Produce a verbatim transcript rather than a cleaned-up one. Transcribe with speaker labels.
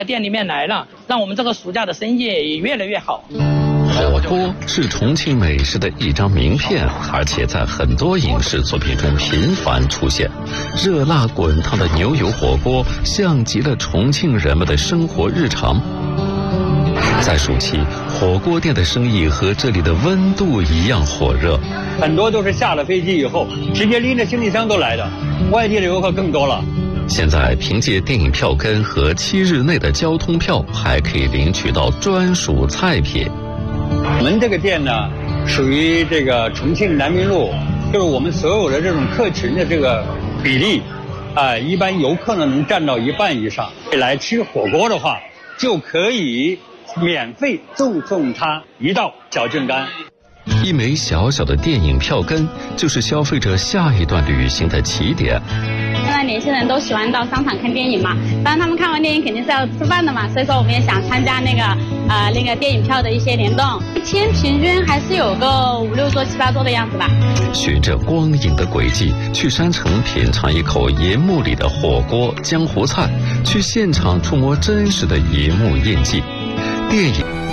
Speaker 1: 店里面来了，让我们这个暑假的生意也越来越好。
Speaker 2: 火锅是重庆美食的一张名片，而且在很多影视作品中频繁出现。热辣滚烫的牛油火锅像极了重庆人们的生活日常。在暑期，火锅店的生意和这里的温度一样火热，
Speaker 3: 很多都是下了飞机以后直接拎着行李箱都来的，外地的游客更多了。
Speaker 2: 现在凭借电影票根和七日内的交通票，还可以领取到专属菜品。
Speaker 3: 我们这个店呢，属于这个重庆南明路，就是我们所有的这种客群的这个比例，啊、呃，一般游客呢能占到一半以上。来吃火锅的话，就可以免费赠送他一道小菌干。
Speaker 2: 一枚小小的电影票根，就是消费者下一段旅行的起点。
Speaker 4: 现在年轻人都喜欢到商场看电影嘛，当然他们看完电影肯定是要吃饭的嘛，所以说我们也想参加那个呃那个电影票的一些联动，一天平均还是有个五六桌七八桌的样子吧。
Speaker 2: 循着光影的轨迹，去山城品尝一口银幕里的火锅江湖菜，去现场触摸真实的银幕印记。电影